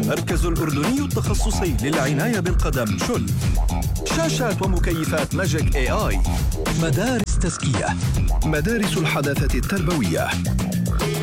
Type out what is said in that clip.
المركز الأردني التخصصي للعناية بالقدم شل. شاشات ومكيفات ماجيك AI. مدارس تزكية، مدارس الحداثة التربوية.